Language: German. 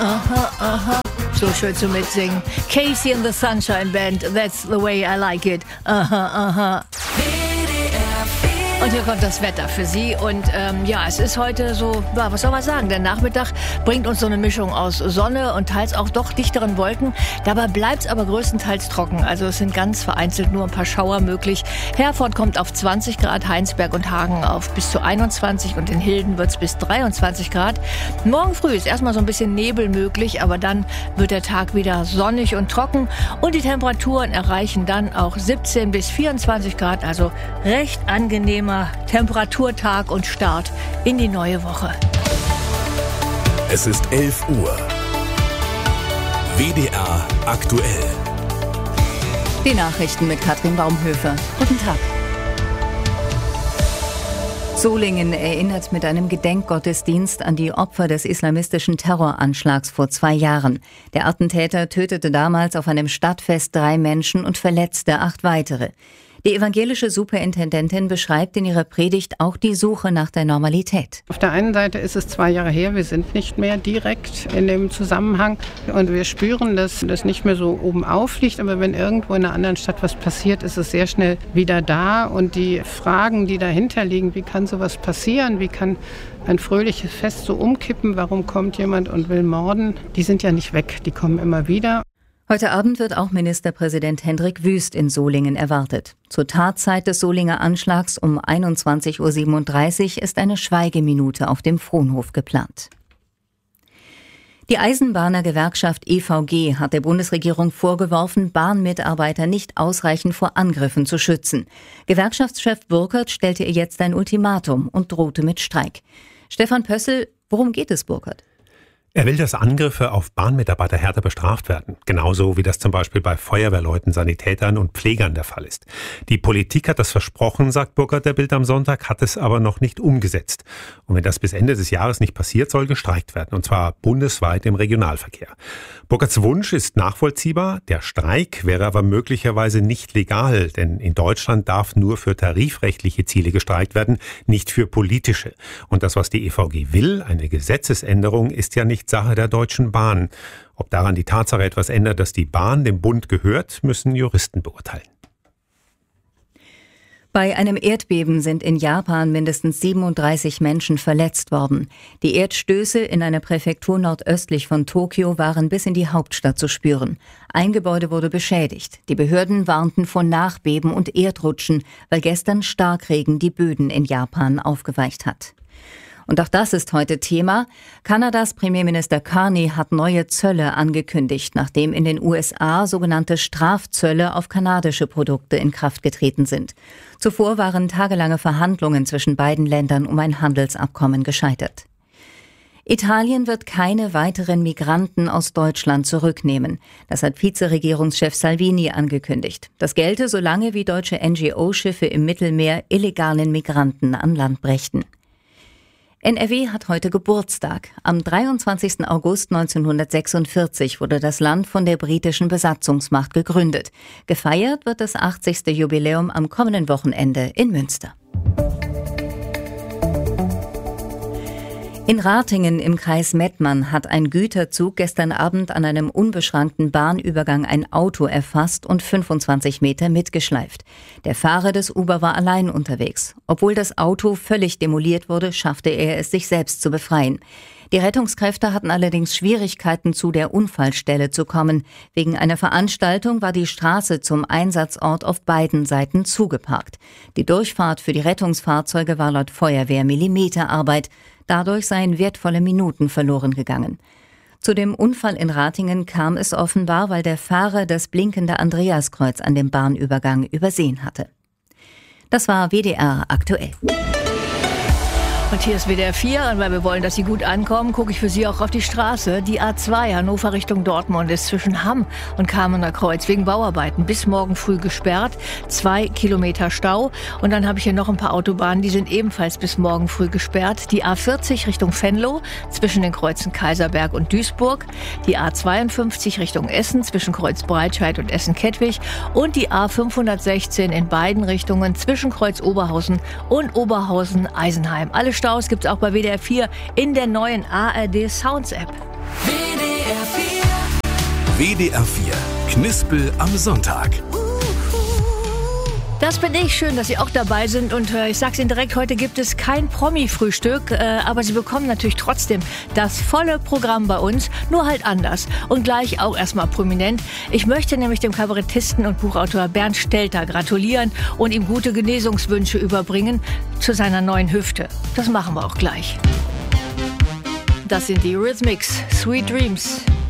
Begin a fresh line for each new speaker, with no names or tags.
Aha, aha. So schön zu mitsingen. Casey and the Sunshine Band, that's the way I like it. Aha, aha. Und hier kommt das Wetter für Sie. Und es ist heute so, was soll man sagen, der Nachmittag bringt uns so eine Mischung aus Sonne und teils auch doch dichteren Wolken. Dabei bleibt es aber größtenteils trocken. Also es sind ganz vereinzelt nur ein paar Schauer möglich. Herford kommt auf 20 Grad, Heinsberg und Hagen auf bis zu 21 und in Hilden wird es bis 23 Grad. Morgen früh ist erstmal so ein bisschen Nebel möglich, aber dann wird der Tag wieder sonnig und trocken. Und die Temperaturen erreichen dann auch 17 bis 24 Grad, also recht angenehmer Temperaturtag und Start in die neue Woche.
Es ist 11 Uhr. WDR aktuell.
Die Nachrichten mit Katrin Baumhöfer. Guten Tag. Solingen erinnert mit einem Gedenkgottesdienst an die Opfer des islamistischen Terroranschlags vor 2 Jahren. Der Attentäter tötete damals auf einem Stadtfest 3 Menschen und verletzte 8 weitere. Die evangelische Superintendentin beschreibt in ihrer Predigt auch die Suche nach der Normalität.
Auf der einen Seite ist es 2 Jahre her, wir sind nicht mehr direkt in dem Zusammenhang und wir spüren, dass das nicht mehr so oben aufliegt, aber wenn irgendwo in einer anderen Stadt was passiert, ist es sehr schnell wieder da und die Fragen, die dahinter liegen, wie kann sowas passieren, wie kann ein fröhliches Fest so umkippen, warum kommt jemand und will morden, die sind ja nicht weg, die kommen immer wieder.
Heute Abend wird auch Ministerpräsident Hendrik Wüst in Solingen erwartet. Zur Tatzeit des Solinger Anschlags um 21.37 Uhr ist eine Schweigeminute auf dem Fronhof geplant. Die Eisenbahner-Gewerkschaft EVG hat der Bundesregierung vorgeworfen, Bahnmitarbeiter nicht ausreichend vor Angriffen zu schützen. Gewerkschaftschef Burkert stellte ihr jetzt ein Ultimatum und drohte mit Streik. Stefan Pössl, worum geht es, Burkert?
Er will, dass Angriffe auf Bahnmitarbeiter härter bestraft werden. Genauso wie das zum Beispiel bei Feuerwehrleuten, Sanitätern und Pflegern der Fall ist. Die Politik hat das versprochen, sagt Burkert der Bild am Sonntag, hat es aber noch nicht umgesetzt. Und wenn das bis Ende des Jahres nicht passiert, soll gestreikt werden. Und zwar bundesweit im Regionalverkehr. Burkerts Wunsch ist nachvollziehbar. Der Streik wäre aber möglicherweise nicht legal. Denn in Deutschland darf nur für tarifrechtliche Ziele gestreikt werden, nicht für politische. Und das, was die EVG will, eine Gesetzesänderung, ist ja nicht Sache der Deutschen Bahn. Ob daran die Tatsache etwas ändert, dass die Bahn dem Bund gehört, müssen Juristen beurteilen.
Bei einem Erdbeben sind in Japan mindestens 37 Menschen verletzt worden. Die Erdstöße in einer Präfektur nordöstlich von Tokio waren bis in die Hauptstadt zu spüren. Ein Gebäude wurde beschädigt. Die Behörden warnten vor Nachbeben und Erdrutschen, weil gestern Starkregen die Böden in Japan aufgeweicht hat. Und auch das ist heute Thema. Kanadas Premierminister Carney hat neue Zölle angekündigt, nachdem in den USA sogenannte Strafzölle auf kanadische Produkte in Kraft getreten sind. Zuvor waren tagelange Verhandlungen zwischen beiden Ländern um ein Handelsabkommen gescheitert. Italien wird keine weiteren Migranten aus Deutschland zurücknehmen. Das hat Vizeregierungschef Salvini angekündigt. Das gelte, solange wie deutsche NGO-Schiffe im Mittelmeer illegalen Migranten an Land brächten. NRW hat heute Geburtstag. Am 23. August 1946 wurde das Land von der britischen Besatzungsmacht gegründet. Gefeiert wird das 80. Jubiläum am kommenden Wochenende in Münster. In Ratingen im Kreis Mettmann hat ein Güterzug gestern Abend an einem unbeschrankten Bahnübergang ein Auto erfasst und 25 Meter mitgeschleift. Der Fahrer des Uber war allein unterwegs. Obwohl das Auto völlig demoliert wurde, schaffte er es, sich selbst zu befreien. Die Rettungskräfte hatten allerdings Schwierigkeiten, zu der Unfallstelle zu kommen. Wegen einer Veranstaltung war die Straße zum Einsatzort auf beiden Seiten zugeparkt. Die Durchfahrt für die Rettungsfahrzeuge war laut Feuerwehr Millimeterarbeit. Dadurch seien wertvolle Minuten verloren gegangen. Zu dem Unfall in Ratingen kam es offenbar, weil der Fahrer das blinkende Andreaskreuz an dem Bahnübergang übersehen hatte. Das war WDR aktuell.
Und hier ist WDR 4 und weil wir wollen, dass Sie gut ankommen, gucke ich für Sie auch auf die Straße. Die A2 Hannover Richtung Dortmund ist zwischen Hamm und Kamener Kreuz wegen Bauarbeiten bis morgen früh gesperrt. 2 Kilometer Stau. Und dann habe ich hier noch ein paar Autobahnen, die sind ebenfalls bis morgen früh gesperrt. Die A40 Richtung Venlo zwischen den Kreuzen Kaiserberg und Duisburg. Die A52 Richtung Essen zwischen Kreuz Breitscheid und Essen-Kettwig. Und die A516 in beiden Richtungen zwischen Kreuz Oberhausen und Oberhausen-Eisenheim. Alle Staus gibt es auch bei WDR 4 in der neuen ARD Sounds App.
WDR
WDR 4 Knispel am Sonntag.
Das bin ich. Schön, dass Sie auch dabei sind. Und ich sage es Ihnen direkt, heute gibt es kein Promi-Frühstück. Aber Sie bekommen natürlich trotzdem das volle Programm bei uns, nur halt anders. Und gleich auch erstmal prominent. Ich möchte nämlich dem Kabarettisten und Buchautor Bernd Stelter gratulieren und ihm gute Genesungswünsche überbringen zu seiner neuen Hüfte. Das machen wir auch gleich. Das sind die Eurythmics, Sweet Dreams.